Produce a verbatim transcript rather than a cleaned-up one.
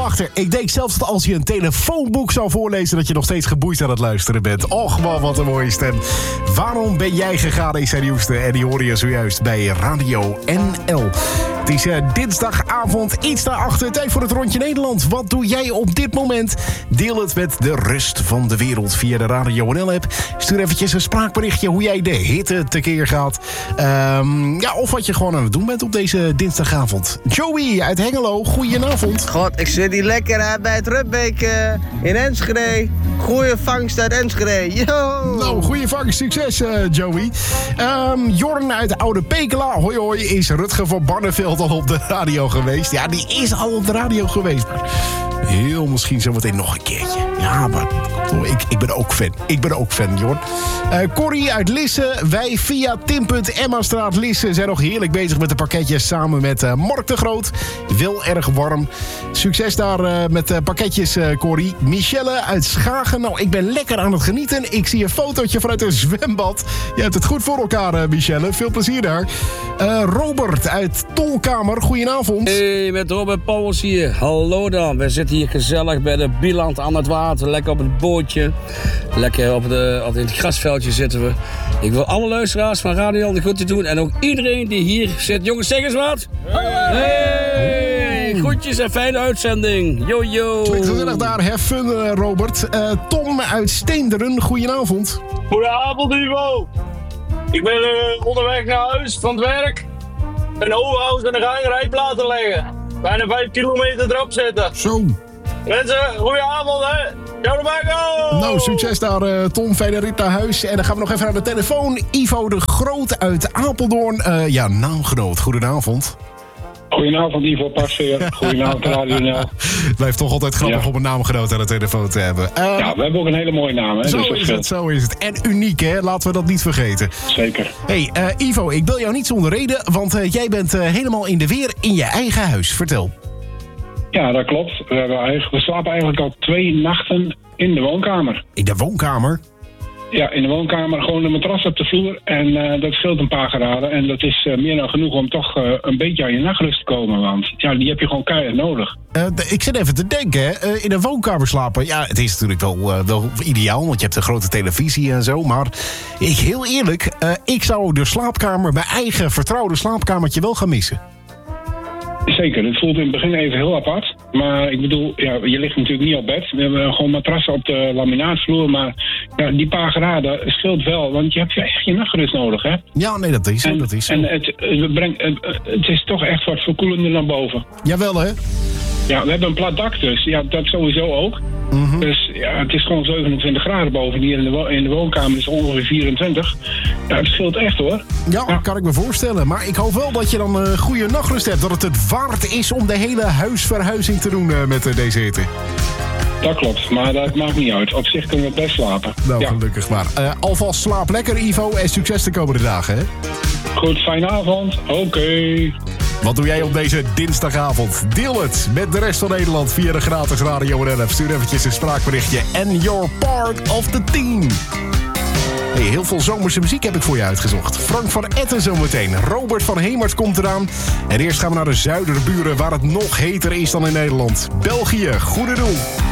wachten. Ik denk zelfs dat als je een telefoonboek zou voorlezen, dat je nog steeds geboeid aan het luisteren bent. Och man, wat een mooie stem. Waarom ben jij gegaan, is zijn nieuwste. En die hoorde je zojuist bij Radio N L. Het is uh, dinsdagavond, iets daarachter. Tijd voor het Rondje Nederland. Wat doe jij op dit moment? Deel het met de rest van de wereld via de Radio N L-app. Stuur eventjes een spraakberichtje hoe jij de hitte tekeer gaat. Um, ja, of wat je gewoon aan het doen bent op deze dinsdagavond. Joey uit Hengelo, goedenavond. God, ik zit hier lekker hè, bij het Rubbeek uh, in Enschede. Goeie vangst uit Enschede. Yo! Nou, goeie vangst. Succes, uh, Joey. Um, Jorn uit Oude Pekela. Hoi hoi, is Rutger van Barneveld al op de radio geweest? Ja, die is al op de radio geweest. Maar heel misschien zometeen nog een keertje. Ja, maar ik, ik ben ook fan. Ik ben ook fan, Jorn. Uh, Corrie uit Lisse. Wij via Tim.Emmastraat Lisse zijn nog heerlijk bezig met de pakketjes samen met uh, Mark de Groot. Wel erg warm. Succes daar uh, met uh, pakketjes, uh, Corrie. Michelle uit Schagen. Nou, ik ben lekker aan het genieten. Ik zie een fotootje vanuit een zwembad. Je hebt het goed voor elkaar, uh, Michelle. Veel plezier daar. Uh, Robert uit Tolkamer. Goedenavond. Hey, met Robert Pauwels hier. Hallo dan. We zitten hier gezellig bij de Bieland aan het water. Lekker op het bootje. Lekker op, de, op het grasveldje zitten we. Ik wil alle luisteraars van Radio N L de groeten doen. En ook iedereen die hier zit. Jongens, zeg eens wat. Hey! Groetjes en fijne uitzending. Yo, yo. Klinkt gezellig daar. Have fun, uh, Robert. Uh, Tom uit Steenderen. Goedenavond. Goedenavond, Ivo. Ik ben uh, onderweg naar huis van het werk. Een overhuis en dan ga ik een rijplaten leggen. Bijna vijf kilometer erop zetten. Zo. Mensen, goedenavond hè. Ciao de Marco. Nou, succes daar, uh, Tom. Fijne rit naar huis. En dan gaan we nog even naar de telefoon. Ivo de Groot uit Apeldoorn. Uh, ja, naamgenoot. Goedenavond. Goedenavond, Ivo Pasveer. Goedenavond, Radio N L. Het blijft toch altijd grappig ja. om een naamgenoot aan de telefoon te hebben. Uh, ja, we hebben ook een hele mooie naam. Hè? Zo dus is het, zo is het. En uniek, hè? Laten we dat niet vergeten. Zeker. Hey, uh, Ivo, ik bel jou niet zonder reden, want uh, jij bent uh, helemaal in de weer in je eigen huis. Vertel. Ja, dat klopt. We, hebben eigenlijk, we slapen eigenlijk al twee nachten in de woonkamer. In de woonkamer? Ja, in de woonkamer gewoon een matras op de vloer. En uh, dat scheelt een paar graden. En dat is uh, meer dan genoeg om toch uh, een beetje aan je nachtrust te komen. Want ja, die heb je gewoon keihard nodig. Uh, d- ik zit even te denken, hè. Uh, in een woonkamer slapen. Ja, het is natuurlijk wel, uh, wel ideaal, want je hebt een grote televisie en zo. Maar ik, heel eerlijk, uh, ik zou de slaapkamer, mijn eigen vertrouwde slaapkamertje wel gaan missen. Zeker, het voelt in het begin even heel apart. Maar ik bedoel, ja, je ligt natuurlijk niet op bed. We hebben gewoon matrassen op de laminaatvloer. Maar ja, die paar graden scheelt wel. Want je hebt echt je nachtrust nodig, hè? Ja, nee, dat is zo. En, dat is zo. en het, het, brengt, het, het is toch echt wat verkoelender naar boven. Jawel, hè? Ja, we hebben een plat dak dus. Ja, dat sowieso ook. Mm-hmm. Dus ja, het is gewoon zevenentwintig graden boven. Hier in de, wo- in de woonkamer is het ongeveer vierentwintig. Ja, het scheelt echt, hoor. Ja, Ja. kan ik me voorstellen. Maar ik hoop wel dat je dan een uh, goede nachtrust hebt. Dat het het waard is om de hele huisverhuizing te doen uh, met uh, deze hitte. Dat klopt, maar dat maakt niet uit. Op zich kunnen we best slapen. Nou, ja. gelukkig maar. Uh, alvast slaap lekker, Ivo. En succes de komende dagen, hè? Goed, fijne avond. Oké. Okay. Wat doe jij op deze dinsdagavond? Deel het met de rest van Nederland via de gratis Radio N L app. Stuur eventjes een spraakberichtje. And you're part of the team. Hey, heel veel zomerse muziek heb ik voor je uitgezocht. Frank van Etten zometeen. Robert van Hemert komt eraan. En eerst gaan we naar de zuiderburen waar het nog heter is dan in Nederland. België, goede doel.